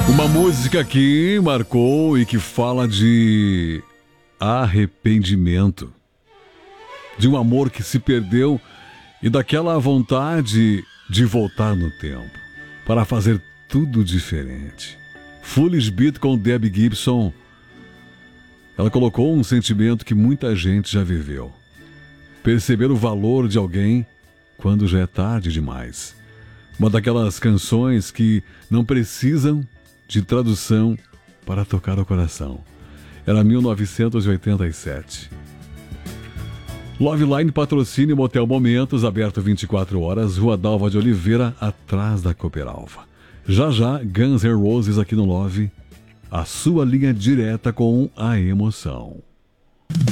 Uma música que marcou e que fala de arrependimento, de um amor que se perdeu e daquela vontade de voltar no tempo para fazer tudo diferente. Foolish Beat com Debbie Gibson. Ela colocou um sentimento que muita gente já viveu. Perceber o valor de alguém quando já é tarde demais. Uma daquelas canções que não precisam de tradução para tocar o coração. Era 1987. Loveline patrocina Motel Momentos, aberto 24 horas, Rua Dalva de Oliveira, atrás da Cooperalva. Já já, Guns N' Roses aqui no Love, a sua linha direta com a emoção.